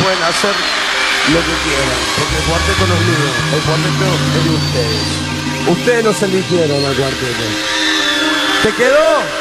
pueden hacer lo que quieran, porque el cuarteto no es mío, el cuarteto es de ustedes. Ustedes nos eligieron al cuarteto. ¿Te quedó?